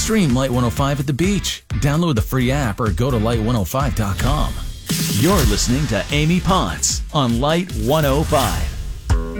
Stream Light 105 at the beach. Download the free app or go to light105.com. You're listening to Amy Potts on Light 105.